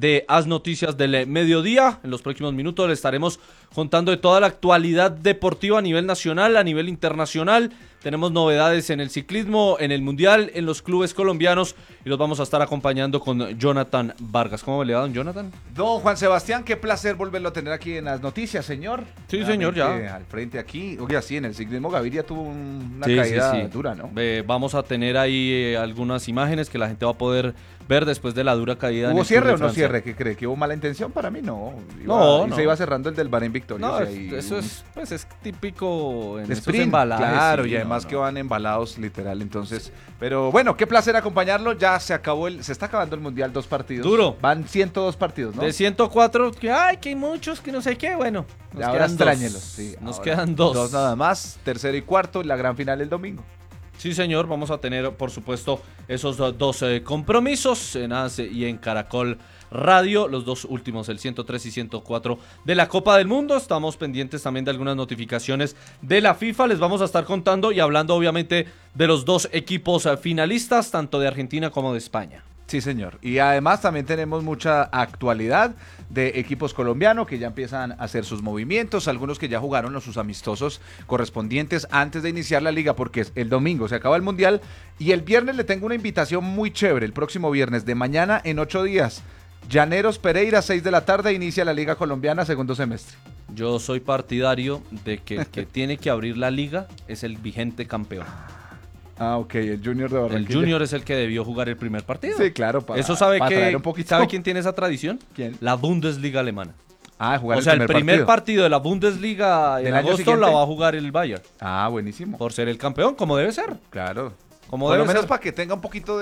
de As Noticias del Mediodía. En los próximos minutos les estaremos contando de toda la actualidad deportiva a nivel nacional, a nivel internacional. Tenemos novedades en el ciclismo, en el mundial, en los clubes colombianos y los vamos a estar acompañando con Jonathan Vargas. ¿Cómo le va, don Jonathan? Don Juan Sebastián, qué placer volverlo a tener aquí en Las Noticias, señor. Sí, señor, ya. Al frente aquí. Oye, sí, en el ciclismo Gaviria tuvo una caída dura, ¿no? Vamos a tener ahí algunas imágenes que la gente va a poder ver después de la dura caída. ¿Hubo cierre o no cierre? ¿Qué cree? ¿Que hubo mala intención? Para mí no. No. Se iba cerrando el del Bahrein Victoria. No, eso es típico en estos sprint, embalajes. claro, y además que van embalados literal, entonces. Pero bueno, qué placer acompañarlo. Ya se está acabando el Mundial, 2 partidos. Duro. Van 102 partidos, ¿no? De 104, que hay muchos, que no sé qué, bueno. Ahora extrañelos. Sí, nos quedan 2. 2 nada más, tercero y cuarto, la gran final el domingo. Sí, señor, vamos a tener, por supuesto, esos 2 compromisos en AS y en Caracol Radio, los 2 últimos, el 103 y 104 de la Copa del Mundo. Estamos pendientes también de algunas notificaciones de la FIFA. Les vamos a estar contando y hablando, obviamente, de los 2 equipos finalistas, tanto de Argentina como de España. Sí, señor. Y además también tenemos mucha actualidad de equipos colombianos que ya empiezan a hacer sus movimientos, algunos que ya jugaron sus amistosos correspondientes antes de iniciar la liga, porque el domingo se acaba el Mundial y el viernes le tengo una invitación muy chévere, el próximo viernes de mañana en 8 días. Llaneros Pereira, 6 de la tarde, inicia la Liga Colombiana, segundo semestre. Yo soy partidario de que el que tiene que abrir la liga es el vigente campeón. Ah, ok, el Junior de Barranquilla. El Junior es el que debió jugar el primer partido. Sí, claro. ¿Eso sabe quién tiene esa tradición? ¿Quién? La Bundesliga alemana. Ah, jugar el primer partido de la Bundesliga en agosto la va a jugar el Bayern. Ah, buenísimo. Por ser el campeón, como debe ser. Claro. Por lo menos para que tenga un poquito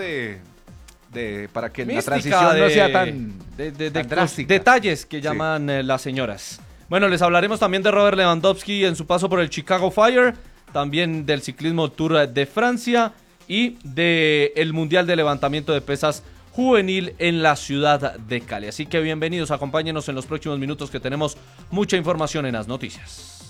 para que la transición no sea tan drástica. Detalles que llaman las señoras. Bueno, les hablaremos también de Robert Lewandowski en su paso por el Chicago Fire, también del ciclismo Tour de Francia y del Mundial de Levantamiento de Pesas Juvenil en la ciudad de Cali. Así que bienvenidos, acompáñenos en los próximos minutos que tenemos mucha información en las noticias.